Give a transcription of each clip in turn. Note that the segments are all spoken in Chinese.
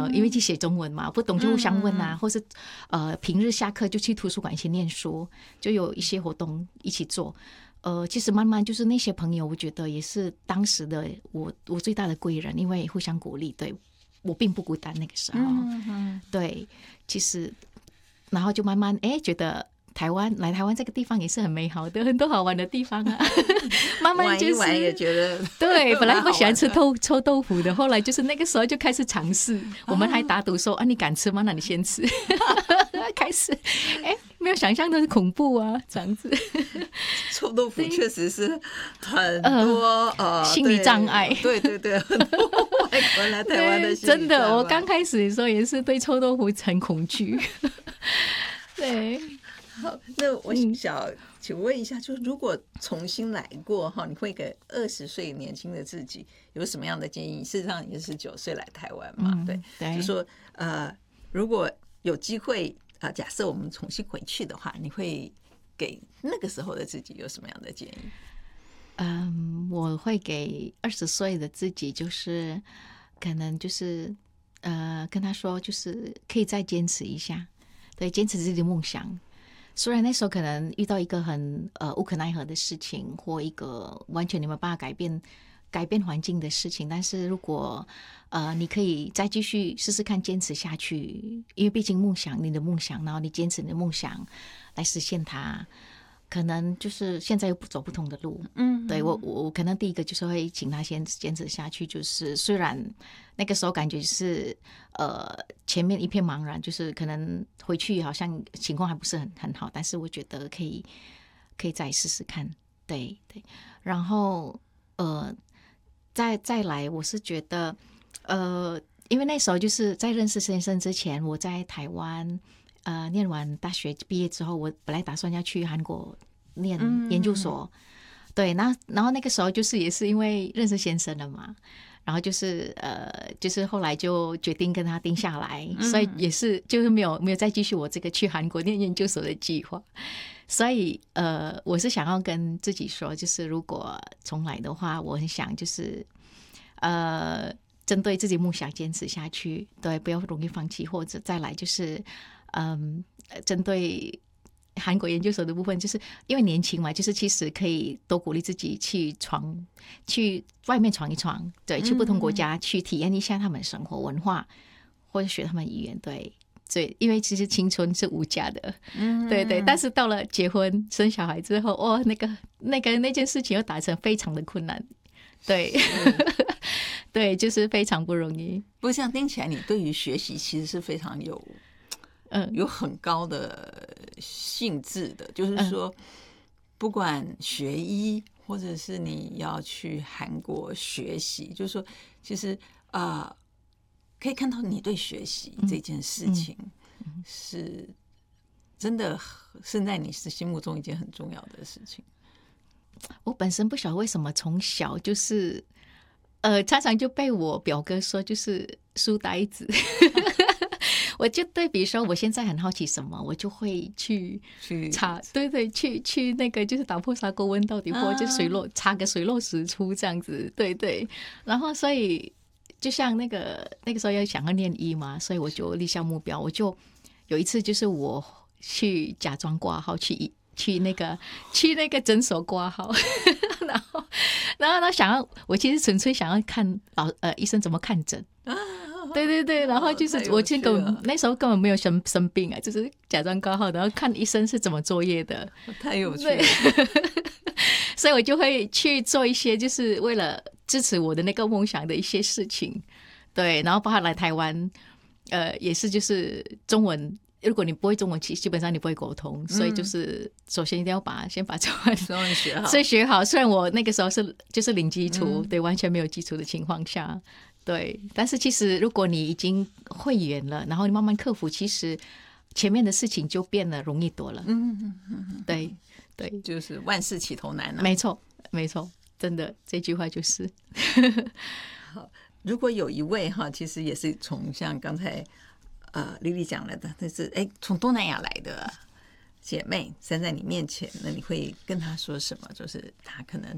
因为去写中文嘛，不懂就互相问啊，或是平日下课就去图书馆一起念书，就有一些活动一起做。其实慢慢就是那些朋友，我觉得也是当时的我最大的贵人，因为互相鼓励，对我并不孤单那个时候。对，其实然后就慢慢觉得。来台湾这个地方也是很美好的，很多好玩的地方啊。慢慢就是玩一玩也觉得对，本来不喜欢吃臭豆腐的，后来就是那个时候就开始尝试。我们还打赌说你敢吃吗？那你先吃。开始没有想象的是恐怖啊，这样子。 臭豆腐确实是很多心理障碍。 对，很多外国人来台湾的心理障碍。 真的，我刚开始的时候也是对臭豆腐很恐惧。对。 好，那我想请问一下，就是如果重新来过哈，你会给20岁年轻的自己有什么样的建议？事实上你是19岁来台湾嘛，对，就说如果有机会假设我们重新回去的话，你会给那个时候的自己有什么样的建议？ 我会给20岁的自己，就是可能就是跟他说，就是可以再坚持一下，对，坚持自己的梦想。虽然那时候可能遇到一个很无可奈何的事情，或一个完全你没有办法改变环境的事情，但是如果你可以再继续试试看，坚持下去，因为毕竟你的梦想，然后你坚持你的梦想来实现它，可能就是现在又走不同的路。对，我可能第一个就是会请他先坚持下去，就是虽然那个时候感觉是前面一片茫然，就是可能回去好像情况还不是很好，但是我觉得可以再试试看。对，然后再来，我是觉得因为那时候就是在认识先生之前，我在台湾念完大学毕业之后，我本来打算要去韩国念研究所。对，然后那个时候就是也是因为认识先生了嘛，然后就是后来就决定跟他定下来，所以也是就是没有再继续我这个去韩国念研究所的计划。所以我是想要跟自己说，就是如果重来的话，我很想就是针对自己梦想坚持下去，对，不要容易放弃，或者再来就是针对韩国研究所的部分，就是因为年轻嘛，就是其实可以多鼓励自己去外面闯一闯，对，去不同国家去体验一下他们生活文化，或者学他们语言，对，因为其实青春是无价的，对，但是到了结婚生小孩之后，哇，那件事情又达成非常的困难，对。对，就是非常不容易。 不过这样听起来，你对于学习其实是非常有很高的兴致的，就是说，不管学医，或者是你要去韩国学习，就是说，其实可以看到你对学习这件事情是真的是在你心目中一件很重要的事情。 我本身不晓得为什么从小就是常常就被我表哥说就是书呆子。我就对比说我现在很好奇什么，我就会去查，对，去那个就是打破砂锅问到底，或者查个水落石出这样子，对。然后所以就像那个时候想要念医嘛，所以我就立下目标，我就有一次就是我去假装挂号去那个诊所挂号。然后我其实纯粹想要看医生怎么看诊。对，然后就是我那时候根本没有生病啊，就是假装挂号，然后看医生是怎么作业的， 太有趣了。 所以我就会去做一些就是为了支持我的那个梦想的一些事情。对，然后包括来台湾也是就是中文，如果你不会中文基本上你不会沟通，所以就是首先一定要先把中文学好， 所以学好。虽然我那个时候就是零基础，对，完全没有基础的情况下，对，但是其实如果你已经会语言了，然后你慢慢克服，其实前面的事情就变得容易多了。对， 就是万事起头难啊。 没错，真的这句话就是。 好，如果有一位其实也是从像刚才莉莉讲了的，但是从东南亚来的姐妹站在你面前，那你会跟她说什么？就是她可能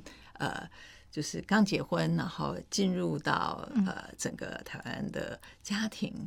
就是刚结婚，然后进入到整个台湾的家庭，